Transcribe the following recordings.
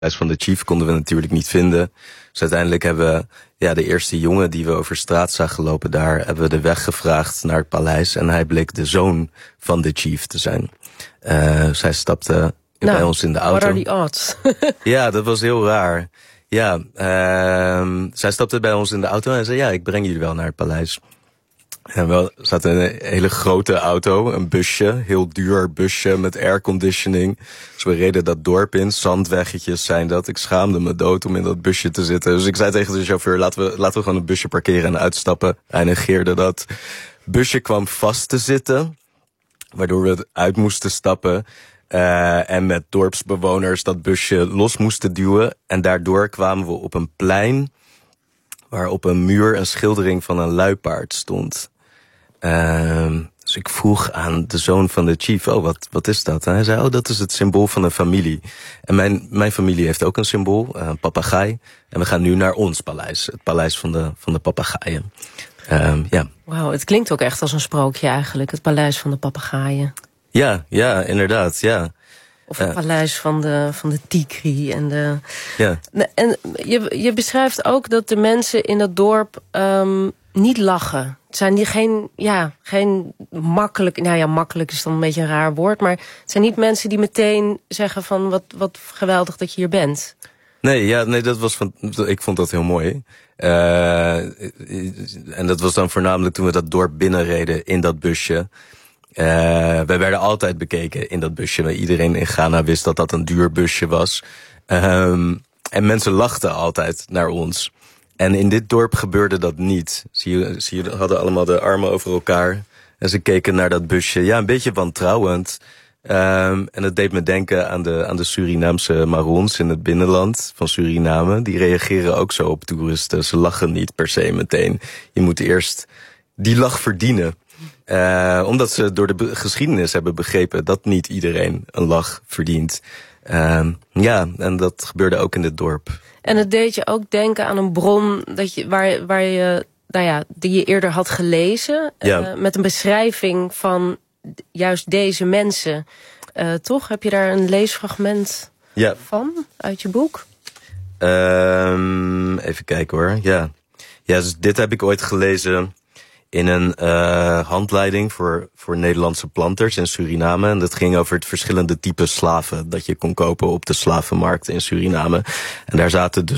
paleis van de chief konden we natuurlijk niet vinden. Dus uiteindelijk hebben we de eerste jongen die we over straat zagen lopen daar, hebben we de weg gevraagd naar het paleis. En hij bleek de zoon van de chief te zijn. Zij stapte bij ons in de auto. What are the odds? Ja, dat was heel raar. Ja, zij stapte bij ons in de auto en zei, ja, ik breng jullie wel naar het paleis. En we zaten in een hele grote auto, een busje, heel duur busje met airconditioning. Dus we reden dat dorp in, zandweggetjes zijn dat. Ik schaamde me dood om in dat busje te zitten. Dus ik zei tegen de chauffeur, laten we gewoon een busje parkeren en uitstappen. Hij negeerde dat. Busje kwam vast te zitten, waardoor we uit moesten stappen. En met dorpsbewoners dat busje los moesten duwen. En daardoor kwamen we op een plein waar op een muur een schildering van een luipaard stond. Dus ik vroeg aan de zoon van de chief, wat is dat? En hij zei, dat is het symbool van een familie. En mijn familie heeft ook een symbool, een papegaai. En we gaan nu naar ons paleis, het paleis van de papegaaien. Wauw, het klinkt ook echt als een sprookje eigenlijk, het paleis van de papegaaien. Ja, inderdaad, ja. Of het paleis van de tigri. En je beschrijft ook dat de mensen in dat dorp niet lachen. Het zijn geen makkelijk... Nou ja, makkelijk is dan een beetje een raar woord. Maar het zijn niet mensen die meteen zeggen van wat geweldig dat je hier bent. Nee, dat was ik vond dat heel mooi. En dat was dan voornamelijk toen we dat dorp binnenreden in dat busje. Wij werden altijd bekeken in dat busje. Iedereen in Ghana wist dat dat een duur busje was. En mensen lachten altijd naar ons. En in dit dorp gebeurde dat niet. Ze hadden allemaal de armen over elkaar. En ze keken naar dat busje. Ja, een beetje wantrouwend. En dat deed me denken aan de Surinaamse Marons in het binnenland van Suriname. Die reageren ook zo op toeristen. Ze lachen niet per se meteen. Je moet eerst die lach verdienen. Omdat ze door de geschiedenis hebben begrepen dat niet iedereen een lach verdient. En dat gebeurde ook in dit dorp. En het deed je ook denken aan een bron waar je, die je eerder had gelezen. Met een beschrijving van juist deze mensen. Toch? Heb je daar een leesfragment van uit je boek? Even kijken hoor. Ja, dus dit heb ik ooit gelezen in een handleiding voor Nederlandse planters in Suriname. En dat ging over het verschillende type slaven dat je kon kopen op de slavenmarkt in Suriname. En daar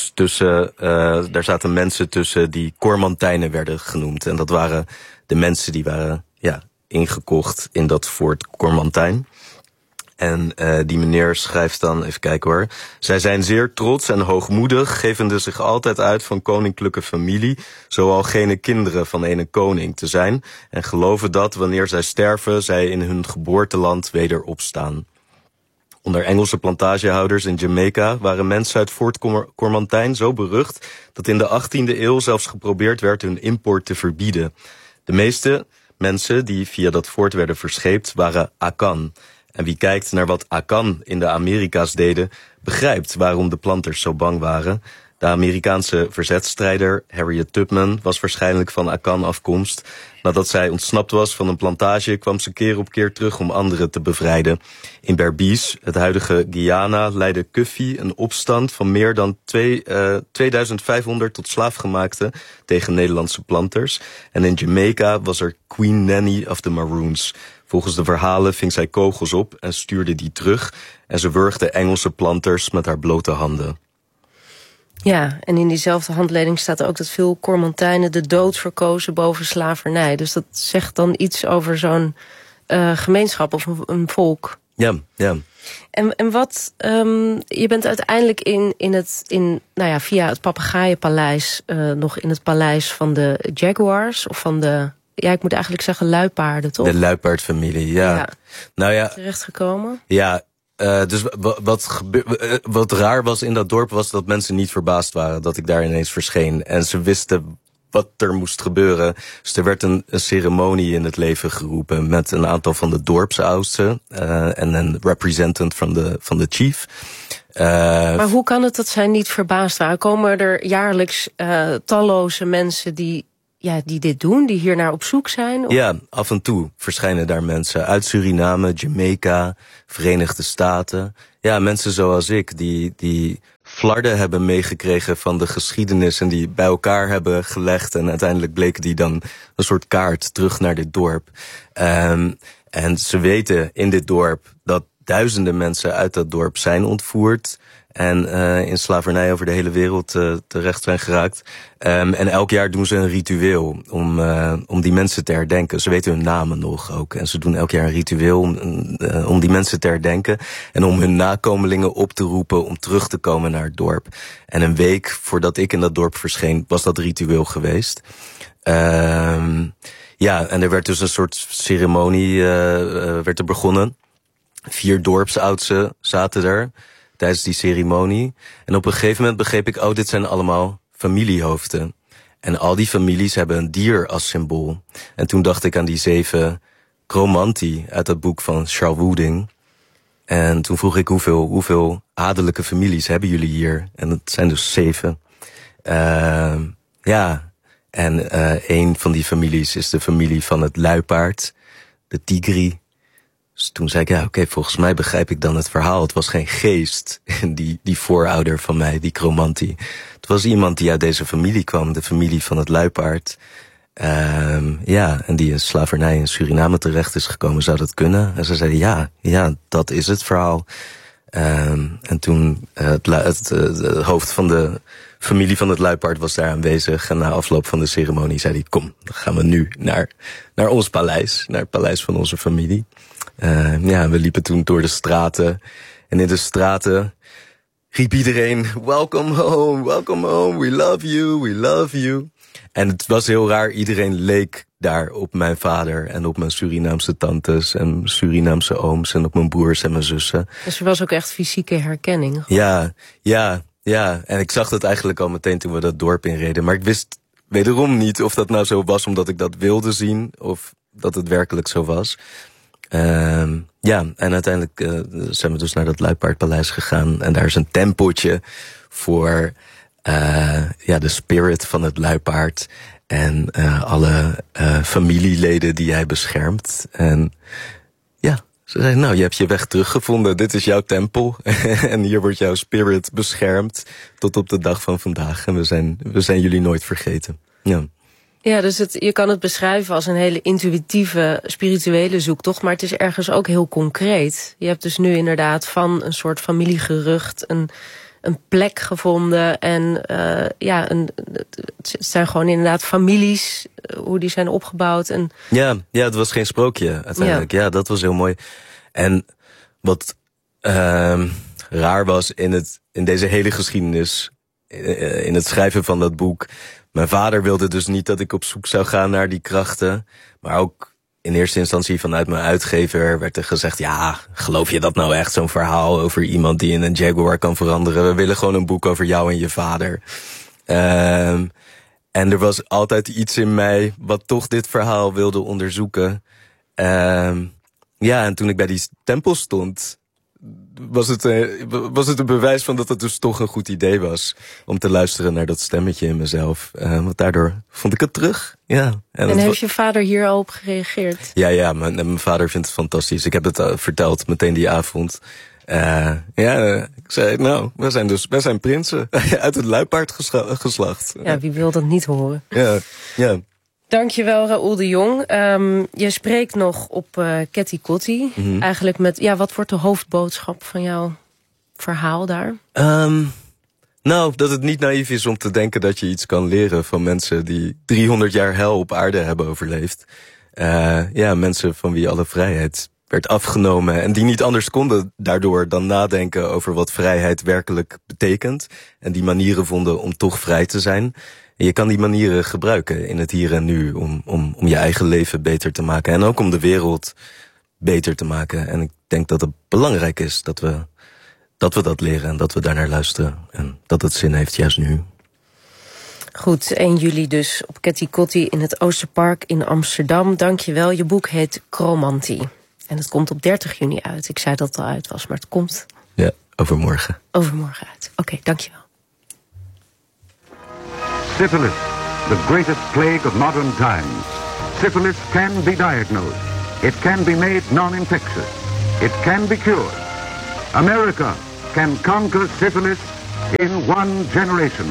zaten mensen tussen die Cormantijnen werden genoemd. En dat waren de mensen die waren ingekocht in dat Fort Cormantijn. En die meneer schrijft dan, even kijken hoor. Zij zijn zeer trots en hoogmoedig, gevende zich altijd uit van koninklijke familie, zoal gene kinderen van ene koning te zijn, en geloven dat, wanneer zij sterven, zij in hun geboorteland weder opstaan. Onder Engelse plantagehouders in Jamaica waren mensen uit Fort Cormantijn zo berucht dat in de 18e eeuw zelfs geprobeerd werd hun import te verbieden. De meeste mensen die via dat fort werden verscheept waren Akan. En wie kijkt naar wat Akan in de Amerika's deden, begrijpt waarom de planters zo bang waren. De Amerikaanse verzetstrijder Harriet Tubman was waarschijnlijk van Akan afkomst. Nadat zij ontsnapt was van een plantage, kwam ze keer op keer terug om anderen te bevrijden. In Berbice, het huidige Guyana, leidde Cuffy een opstand van meer dan 2500 tot slaafgemaakten tegen Nederlandse planters. En in Jamaica was er Queen Nanny of the Maroons. Volgens de verhalen ving zij kogels op en stuurde die terug. En ze wurgde Engelse planters met haar blote handen. Ja, en in diezelfde handleiding staat ook dat veel Cormantijnen de dood verkozen boven slavernij. Dus dat zegt dan iets over zo'n gemeenschap of een volk. Ja. En wat, je bent uiteindelijk via het Papegaaienpaleis nog in het paleis van de Jaguars of van de... Ja, ik moet eigenlijk zeggen luipaarden, toch? De luipaardfamilie, ja. Nou ja. Terechtgekomen? Ja, dus wat raar was in dat dorp was dat mensen niet verbaasd waren dat ik daar ineens verscheen. En ze wisten wat er moest gebeuren. Dus er werd een ceremonie in het leven geroepen met een aantal van de dorpsoudsten en een representant van de chief. Maar hoe kan het dat zij niet verbaasd waren? Komen er jaarlijks talloze mensen die dit doen, die hier naar op zoek zijn? Of? Ja, af en toe verschijnen daar mensen uit Suriname, Jamaica, Verenigde Staten. mensen zoals ik, die flarden hebben meegekregen van de geschiedenis en die bij elkaar hebben gelegd. En uiteindelijk bleken die dan een soort kaart terug naar dit dorp. En ze weten in dit dorp dat duizenden mensen uit dat dorp zijn ontvoerd en in slavernij over de hele wereld terecht zijn geraakt. En elk jaar doen ze een ritueel om die mensen te herdenken. Ze weten hun namen nog ook. En ze doen elk jaar een ritueel om die mensen te herdenken. En om hun nakomelingen op te roepen om terug te komen naar het dorp. En een week voordat ik in dat dorp verscheen, was dat ritueel geweest. En er werd dus een soort ceremonie werd er begonnen. 4 dorpsoudsen zaten er tijdens die ceremonie. En op een gegeven moment begreep ik, dit zijn allemaal familiehoofden. En al die families hebben een dier als symbool. En toen dacht ik aan die 7 chromanti uit dat boek van Charles Wooding. En toen vroeg ik, hoeveel adellijke families hebben jullie hier? En dat zijn dus 7. En een van die families is de familie van het luipaard, de tigri. Dus toen zei ik, volgens mij begrijp ik dan het verhaal. Het was geen geest, die voorouder van mij, die chromanti. Het was iemand die uit deze familie kwam, de familie van het luipaard. En die in slavernij in Suriname terecht is gekomen, zou dat kunnen? En ze zeiden, ja, dat is het verhaal. En toen het hoofd van de familie van het luipaard was daar aanwezig. En na afloop van de ceremonie zei hij, kom, dan gaan we nu naar ons paleis. Naar het paleis van onze familie. We liepen toen door de straten. En in de straten riep iedereen, welcome home, we love you. En het was heel raar, iedereen leek daar op mijn vader en op mijn Surinaamse tantes en Surinaamse ooms en op mijn broers en mijn zussen. Dus er was ook echt fysieke herkenning? Ja. En ik zag dat eigenlijk al meteen toen we dat dorp inreden. Maar ik wist wederom niet of dat nou zo was omdat ik dat wilde zien of dat het werkelijk zo was. En uiteindelijk zijn we dus naar dat Luipaardpaleis gegaan. En daar is een tempeltje voor de spirit van het luipaard. En alle familieleden die hij beschermt. En ze zeiden, nou, je hebt je weg teruggevonden. Dit is jouw tempel. En hier wordt jouw spirit beschermd tot op de dag van vandaag. En we zijn jullie nooit vergeten. Ja, dus je kan het beschrijven als een hele intuïtieve, spirituele zoektocht. Maar het is ergens ook heel concreet. Je hebt dus nu inderdaad van een soort familiegerucht een plek gevonden. En het zijn gewoon inderdaad families, hoe die zijn opgebouwd. En ja, het was geen sprookje uiteindelijk. Ja, dat was heel mooi. En wat raar was in deze hele geschiedenis, in het schrijven van dat boek. Mijn vader wilde dus niet dat ik op zoek zou gaan naar die krachten. Maar ook in eerste instantie vanuit mijn uitgever werd er gezegd, ja, geloof je dat nou echt, zo'n verhaal over iemand die in een Jaguar kan veranderen? We willen gewoon een boek over jou en je vader. En er was altijd iets in mij wat toch dit verhaal wilde onderzoeken. En toen ik bij die tempel stond, was het een bewijs van dat het dus toch een goed idee was om te luisteren naar dat stemmetje in mezelf. Want daardoor vond ik het terug. Ja. En heeft je vader hier al op gereageerd? Ja, mijn vader vindt het fantastisch. Ik heb het verteld meteen die avond. Ik zei, nou, wij zijn prinsen uit het luipaardgeslacht. Ja, wie wil dat niet horen? Ja. Dankjewel, Raoul de Jong. Je spreekt nog op Ketty Kotti. Mm-hmm. Eigenlijk met, wat wordt de hoofdboodschap van jouw verhaal daar? Dat het niet naïef is om te denken dat je iets kan leren van mensen die 300 jaar hel op aarde hebben overleefd. Mensen van wie alle vrijheid werd afgenomen en die niet anders konden daardoor dan nadenken over wat vrijheid werkelijk betekent. En die manieren vonden om toch vrij te zijn. En je kan die manieren gebruiken in het hier en nu om je eigen leven beter te maken. En ook om de wereld beter te maken. En ik denk dat het belangrijk is dat we dat leren en dat we daarnaar luisteren. En dat het zin heeft juist nu. Goed, 1 juli dus op Ketty Kotti in het Oosterpark in Amsterdam. Dank je wel. Je boek heet Chromanti. En het komt op 30 juni uit. Ik zei dat het al uit was, maar het komt... Ja, overmorgen. Overmorgen uit. Oké, dank je wel. Syphilis, the greatest plague of modern times. Syphilis can be diagnosed. It can be made non-infectious. It can be cured. America can conquer syphilis in 1 generation.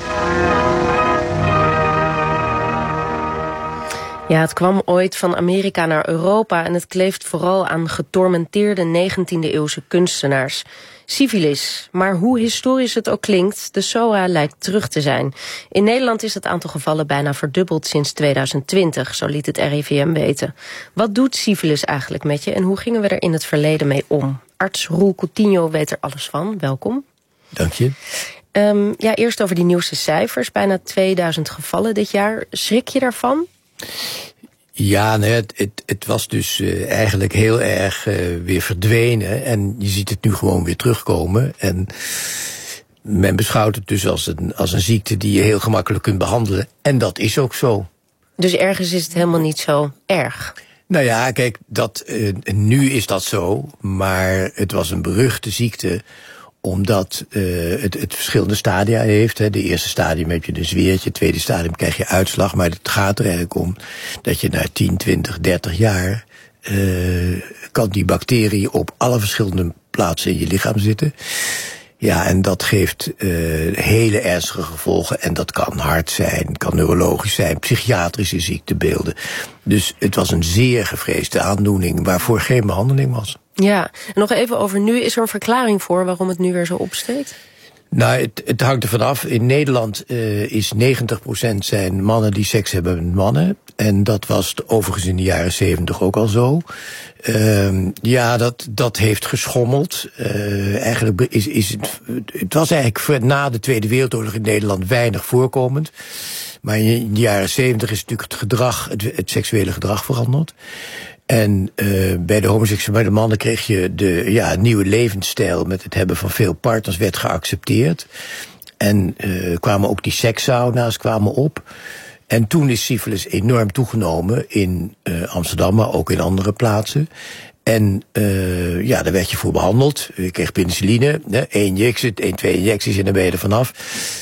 Ja, het kwam ooit van Amerika naar Europa en het kleeft vooral aan getormenteerde 19e-eeuwse kunstenaars. Syfilis, maar hoe historisch het ook klinkt, de SOA lijkt terug te zijn. In Nederland is het aantal gevallen bijna verdubbeld sinds 2020, zo liet het RIVM weten. Wat doet syfilis eigenlijk met je en hoe gingen we er in het verleden mee om? Arts Roel Coutinho weet er alles van, welkom. Dank je. Eerst over die nieuwste cijfers, bijna 2000 gevallen dit jaar. Schrik je daarvan? Ja, het was dus eigenlijk heel erg weer verdwenen. En je ziet het nu gewoon weer terugkomen. En men beschouwt het dus als een ziekte die je heel gemakkelijk kunt behandelen. En dat is ook zo. Dus ergens is het helemaal niet zo erg? Nou ja, kijk, nu is dat zo. Maar het was een beruchte ziekte omdat het verschillende stadia heeft. Hè. De eerste stadium heb je een zweertje, het tweede stadium krijg je uitslag. Maar het gaat er eigenlijk om dat je na 10, 20, 30 jaar kan die bacterie op alle verschillende plaatsen in je lichaam zitten. Ja, en dat geeft hele ernstige gevolgen. En dat kan hart zijn, kan neurologisch zijn, psychiatrische ziektebeelden. Dus het was een zeer gevreesde aandoening waarvoor geen behandeling was. Ja, en nog even over nu. Is er een verklaring voor waarom het nu weer zo opsteekt? Nou, het hangt er vanaf. In Nederland is 90% zijn mannen die seks hebben met mannen. En dat was overigens in de jaren 70 ook al zo. Dat heeft geschommeld. Eigenlijk het was eigenlijk na de Tweede Wereldoorlog in Nederland weinig voorkomend. Maar in de jaren 70 is natuurlijk het gedrag, het seksuele gedrag veranderd. En bij de homoseksuele mannen kreeg je de nieuwe levensstijl met het hebben van veel partners werd geaccepteerd. En kwamen ook die sekssauna's kwamen op. En toen is syfilis enorm toegenomen in Amsterdam, maar ook in andere plaatsen. En daar werd je voor behandeld. Je kreeg penicilline, 1, 2 injecties en dan ben je er vanaf.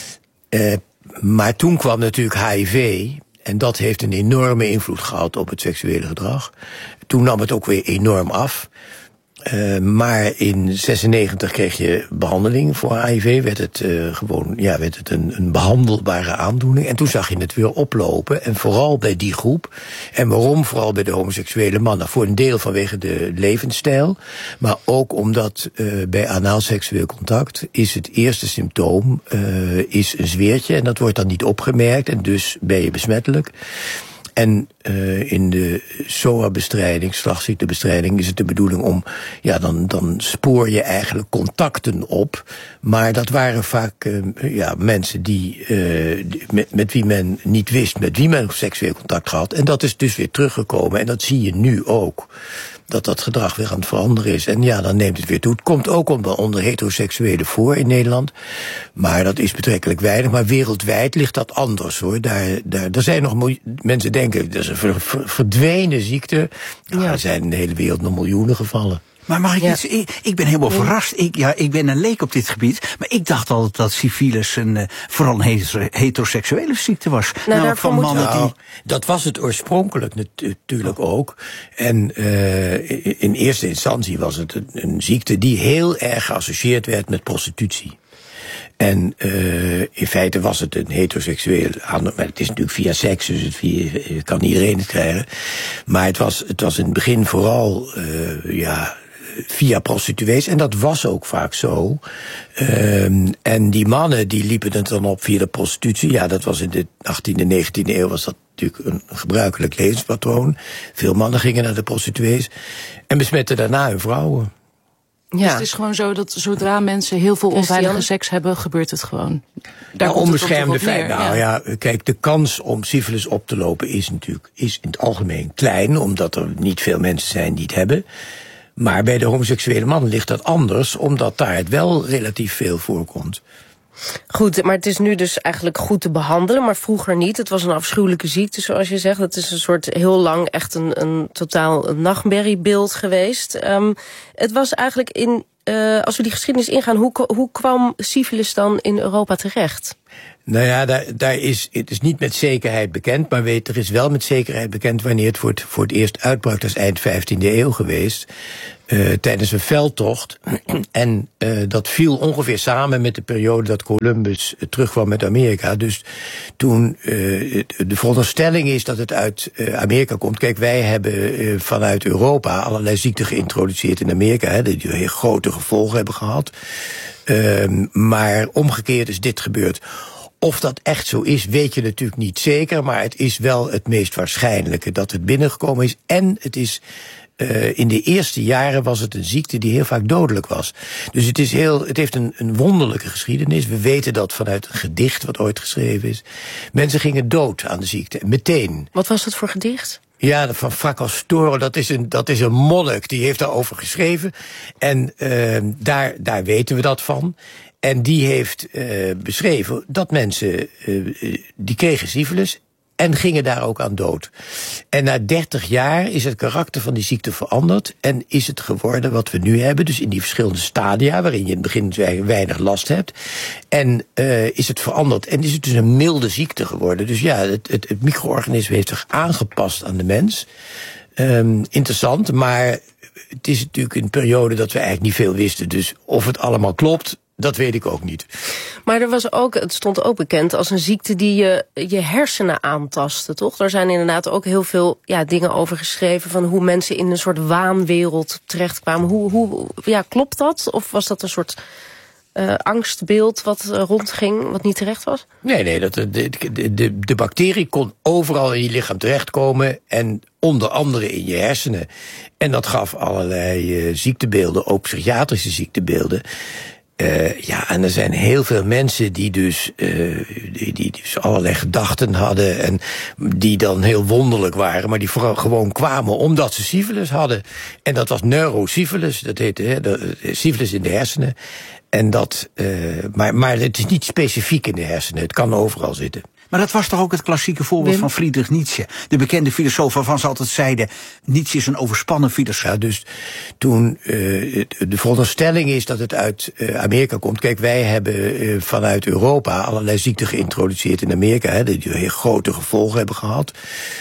Maar toen kwam natuurlijk HIV. En dat heeft een enorme invloed gehad op het seksuele gedrag. Toen nam het ook weer enorm af. Maar in 96 kreeg je behandeling voor HIV. Werd het een behandelbare aandoening. En toen zag je het weer oplopen. En vooral bij die groep. En waarom? Vooral bij de homoseksuele mannen. Voor een deel vanwege de levensstijl. Maar ook omdat bij anaal seksueel contact is het eerste symptoom is een zweertje. En dat wordt dan niet opgemerkt. En dus ben je besmettelijk. En in de SOA-bestrijding, slagziektebestrijding, is het de bedoeling om, dan spoor je eigenlijk contacten op. Maar dat waren vaak mensen die met wie men niet wist met wie men seksueel contact had. En dat is dus weer teruggekomen. En dat zie je nu ook. Dat gedrag weer aan het veranderen is. En dan neemt het weer toe. Het komt ook onder heteroseksuelen voor in Nederland. Maar dat is betrekkelijk weinig. Maar wereldwijd ligt dat anders, hoor. Daar zijn nog mensen denken, dat is een verdwenen ziekte. Er zijn in de hele wereld nog miljoenen gevallen. Maar mag ik iets? Ik ben helemaal verrast. Ik ben een leek op dit gebied. Maar ik dacht altijd dat syfilis vooral een heteroseksuele ziekte was. Van mannen dat was het oorspronkelijk natuurlijk ook. En in eerste instantie was het een ziekte die heel erg geassocieerd werd met prostitutie. En in feite was het een heteroseksueel aandoening. Maar het is natuurlijk via seks, dus het kan iedereen het krijgen. Maar het was in het begin vooral via prostituees. En dat was ook vaak zo. En die mannen die liepen het dan op via de prostitutie. Ja, dat was in de 18e, 19e eeuw was dat natuurlijk een gebruikelijk levenspatroon. Veel mannen gingen naar de prostituees en besmetten daarna hun vrouwen. Ja. Dus het is gewoon zo dat zodra mensen heel veel onveilige seks hebben, gebeurt het gewoon. Daar komt onbeschermde feiten. Kijk, de kans om syfilis op te lopen is in het algemeen klein, omdat er niet veel mensen zijn die het hebben. Maar bij de homoseksuele mannen ligt dat anders, omdat daar het wel relatief veel voorkomt. Goed, maar het is nu dus eigenlijk goed te behandelen, maar vroeger niet. Het was een afschuwelijke ziekte, zoals je zegt. Het is een soort heel lang echt een totaal nachtmerriebeeld geweest. Het was eigenlijk als we die geschiedenis ingaan, hoe kwam syfilis dan in Europa terecht? Nou ja, het is niet met zekerheid bekend, maar er is wel met zekerheid bekend wanneer het voor het eerst uitbrak. Dat is eind 15e eeuw geweest, tijdens een veldtocht. En dat viel ongeveer samen met de periode dat Columbus terugkwam met Amerika. Dus toen de veronderstelling is dat het uit Amerika komt. Kijk, wij hebben vanuit Europa allerlei ziekten geïntroduceerd in Amerika, die heel grote gevolgen hebben gehad. Maar omgekeerd is dit gebeurd. Of dat echt zo is, weet je natuurlijk niet zeker, maar het is wel het meest waarschijnlijke dat het binnengekomen is. En het is in de eerste jaren was het een ziekte die heel vaak dodelijk was. Dus het heeft een wonderlijke geschiedenis. We weten dat vanuit een gedicht wat ooit geschreven is. Mensen gingen dood aan de ziekte, meteen. Wat was het voor gedicht? Ja, van Fracastoro, dat is een monnik, die heeft daarover geschreven. En daar weten we dat van. En die heeft beschreven dat mensen, die kregen syfilis en gingen daar ook aan dood. En na 30 jaar is het karakter van die ziekte veranderd en is het geworden wat we nu hebben. Dus in die verschillende stadia, waarin je in het begin weinig last hebt. En is het veranderd en is het dus een milde ziekte geworden. Dus ja, het micro-organisme heeft zich aangepast aan de mens. Interessant, maar het is natuurlijk een periode dat we eigenlijk niet veel wisten. Dus of het allemaal klopt, dat weet ik ook niet. Maar het stond ook bekend als een ziekte die je hersenen aantastte, toch? Daar zijn inderdaad ook heel veel dingen over geschreven van hoe mensen in een soort waanwereld terechtkwamen. Hoe klopt dat? Of was dat een soort angstbeeld wat rondging, wat niet terecht was? Nee, de bacterie kon overal in je lichaam terechtkomen en onder andere in je hersenen. En dat gaf allerlei ziektebeelden, ook psychiatrische ziektebeelden. En er zijn heel veel mensen die dus allerlei gedachten hadden en die dan heel wonderlijk waren, maar die vooral gewoon kwamen omdat ze syfilis hadden. En dat was neurosyfilis, dat heette syfilis in de hersenen. En maar het is niet specifiek in de hersenen, het kan overal zitten. Maar dat was toch ook het klassieke voorbeeld van Friedrich Nietzsche, de bekende filosoof waarvan ze altijd zeiden, Nietzsche is een overspannen filosoof. Ja, dus toen de veronderstelling is dat het uit Amerika komt. Kijk, wij hebben vanuit Europa allerlei ziekten geïntroduceerd in Amerika, die heel grote gevolgen hebben gehad.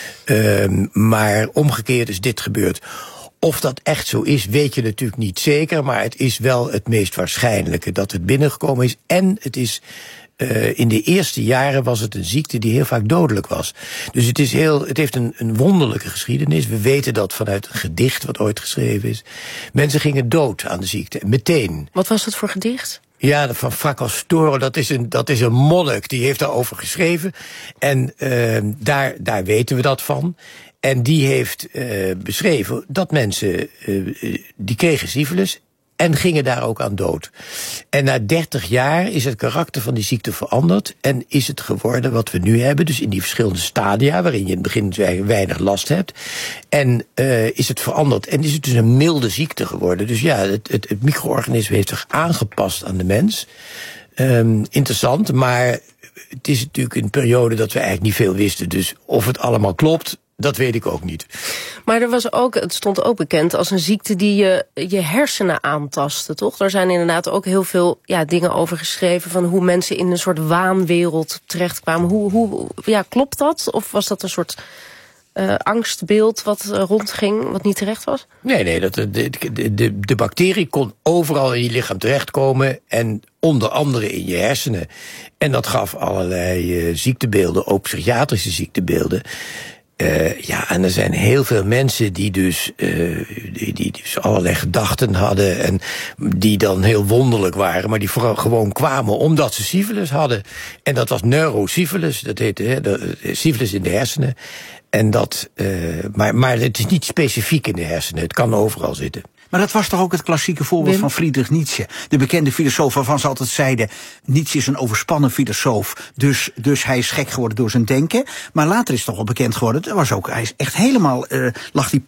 Maar omgekeerd is dit gebeurd. Of dat echt zo is, weet je natuurlijk niet zeker, maar het is wel het meest waarschijnlijke dat het binnengekomen is. En het is in de eerste jaren was het een ziekte die heel vaak dodelijk was. Dus het heeft een wonderlijke geschiedenis. We weten dat vanuit een gedicht wat ooit geschreven is. Mensen gingen dood aan de ziekte, meteen. Wat was het voor gedicht? Ja, van Fracastoro, dat is een monnik, die heeft daarover geschreven. En daar weten we dat van. En die heeft beschreven dat mensen, die kregen syfilis en gingen daar ook aan dood. En na 30 jaar is het karakter van die ziekte veranderd en is het geworden wat we nu hebben. Dus in die verschillende stadia, waarin je in het begin weinig last hebt. En is het veranderd en is het dus een milde ziekte geworden. Dus ja, het micro-organisme heeft zich aangepast aan de mens. Interessant, maar het is natuurlijk een periode dat we eigenlijk niet veel wisten. Dus of het allemaal klopt, dat weet ik ook niet. Maar het stond ook bekend als een ziekte die je hersenen aantastte, toch? Daar zijn inderdaad ook heel veel dingen over geschreven van hoe mensen in een soort waanwereld terechtkwamen. Hoe klopt dat? Of was dat een soort angstbeeld wat rondging, wat niet terecht was? Nee, de bacterie kon overal in je lichaam terechtkomen en onder andere in je hersenen. En dat gaf allerlei ziektebeelden, ook psychiatrische ziektebeelden. En er zijn heel veel mensen die dus allerlei gedachten hadden en die dan heel wonderlijk waren, maar die vooral gewoon kwamen omdat ze syfilis hadden. En dat was neurosyfilis, dat heette syfilis in de hersenen. En maar het is niet specifiek in de hersenen, het kan overal zitten. Maar dat was toch ook het klassieke voorbeeld van Friedrich Nietzsche, de bekende filosoof waarvan ze altijd zeiden, Nietzsche is een overspannen filosoof, dus hij is gek geworden door zijn denken. Maar later is het toch wel bekend geworden, hij is echt helemaal, lag die